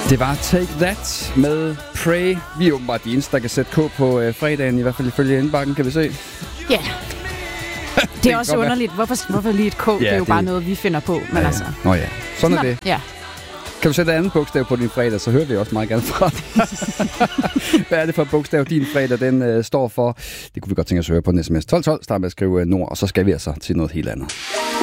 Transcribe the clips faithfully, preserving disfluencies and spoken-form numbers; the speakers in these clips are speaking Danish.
Det var Take That med Pray. Vi er åbenbart de eneste, der kan sætte K på øh, fredagen, i hvert fald ifølge indbakken, kan vi se. Ja. Yeah. Det, det er også underligt. Hvorfor, hvorfor lige et K? Ja, det er jo det... bare noget, vi finder på. Men ja, altså... Nå ja, sådan er det. Ja. Kan du sætte et andet bogstav på din fredag, så hører vi også meget gerne fra dig. Hvad er det for et bogstav, din fredag den øh, står for? Det kunne vi godt tænke os at høre på en sms tolv tolv. Start med at skrive nord, og så skal vi altså til noget helt andet.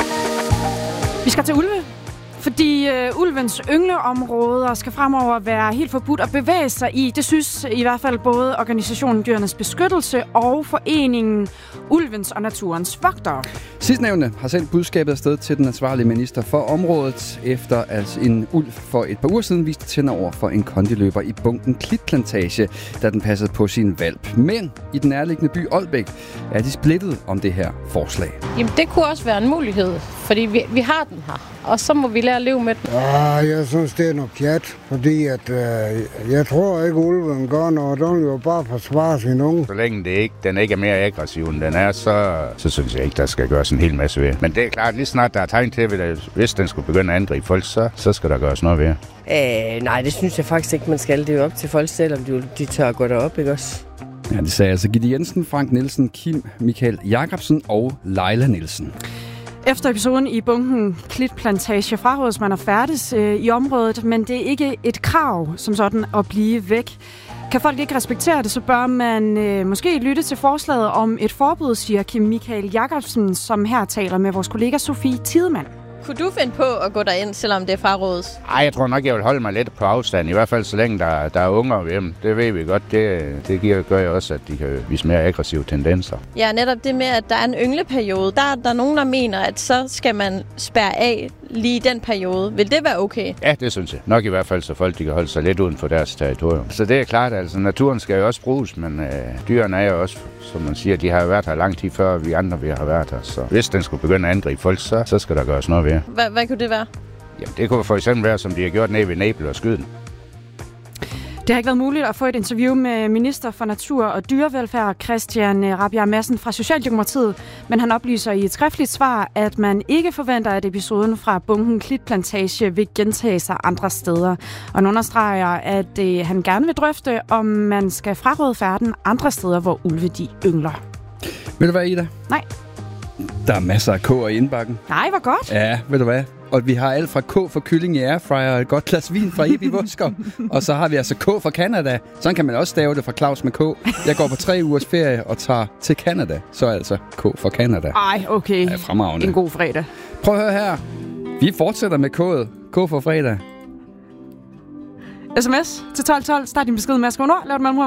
Vi skal til Ulve. Fordi øh, ulvens yngleområder skal fremover være helt forbudt at bevæge sig i. Det synes i hvert fald både organisationen Dyrenes Beskyttelse og foreningen Ulvens og Naturens Vogtere. Sidstnævnte har sendt budskabet afsted til den ansvarlige minister for området, efter at en ulv for et par uger siden viste tænder over for en kondiløber i Bunken Klitplantage, da den passede på sin hvalp. Men i den nærliggende by Ålbæk er de splittet om det her forslag. Jamen det kunne også være en mulighed, fordi vi, vi har den her, og så må vi lære at leve med den. Ja, jeg synes, det er noget pjat, fordi at, øh, jeg tror ikke, ulven gør noget. Den vil jo bare forsvare sin unge. Så længe det ikke, den ikke er mere aggressiv, end den er, så, så synes jeg ikke, der skal gøres en hel masse ved. Men det er klart, lige snart der er tegn til, at hvis den skulle begynde at angribe folk, så, så skal der gøres noget ved. Øh, nej, det synes jeg faktisk ikke, man skal. Det er jo op til folk selv, om de, de tør at gå derop, ikke også? Ja, det sagde altså Gitte Jensen, Frank Nielsen, Kim Michael Jacobsen og Leila Nielsen. Efter episoden i Bunken Klitplantage frarådes man at færdes øh, i området, men det er ikke et krav som sådan at blive væk. Kan folk ikke respektere det, så bør man øh, måske lytte til forslaget om et forbud, siger Kim Michael Jacobsen, som her taler med vores kollega Sofie Tidemann. Kunne du finde på at gå derind, selvom det er frarådet? Ej, jeg tror nok, jeg vil holde mig lidt på afstand. I hvert fald så længe der, der er unger ved dem. Det ved vi godt. Det, det giver, gør jo også, at de kan vise mere aggressive tendenser. Ja, netop det med, at der er en yngleperiode. Der er der nogen, der mener, at så skal man spærre af lige i den periode. Vil det være okay? Ja, det synes jeg. Nok i hvert fald, så folk de kan holde sig lidt uden for deres territorium. Så det er klart, altså naturen skal jo også bruges, men øh, dyrene er jo også, som man siger, de har jo været her lang tid før vi andre vi har været her. Så hvis den skulle begynde at angribe folk, så, så skal der gøres noget ved. Hvad, hvad kunne det være? Jamen, det kunne for eksempel være, som de har gjort nede ved Nebel og Skyden. Det har ikke været muligt at få et interview med minister for natur og dyrevelfærd, Christian Rabjerg Madsen fra Socialdemokratiet, men han oplyser i et skriftligt svar, at man ikke forventer, at episoden fra Bunken Klitplantage vil gentage sig andre steder. Og han understreger, at øh, han gerne vil drøfte, om man skal fraråde færden andre steder, hvor ulve de yngler. Ved du hvad, Ida? Nej. Der er masser af K'er i indbakken. Nej, hvor godt. Ja, ved du hvad? Og vi har alt fra K for kylling i airfryer og et godt glas vin fra Ibi Vusker. Og så har vi altså K for Canada. Sådan kan man også stave det fra Claus med K. Jeg går på tre ugers ferie og tager til Canada. Så altså K for Canada. Ej, okay. Ja, fremragende. En god fredag. Prøv at høre her. Vi fortsætter med K'et. K for fredag. Sms til tolv tolv. Start din besked med at skrive nord. Lav et mellemrum.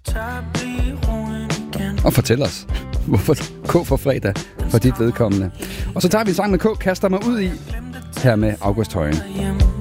Og fortæl os, hvorfor K for fredag for dit vedkommende. Og så tager vi en sang med K, kaster mig ud i, her med August Højen.